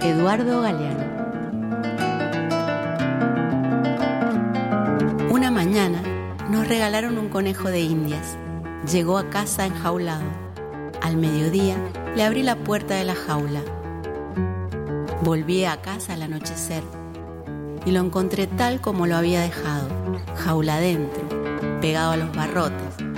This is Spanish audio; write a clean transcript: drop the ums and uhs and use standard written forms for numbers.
Eduardo Galeano. Una mañana nos regalaron un conejo de Indias. Llegó a casa enjaulado. Al mediodía le abrí la puerta de la jaula. Volví a casa al anochecer y lo encontré tal como lo había dejado, jaula adentro, pegado a los barrotes,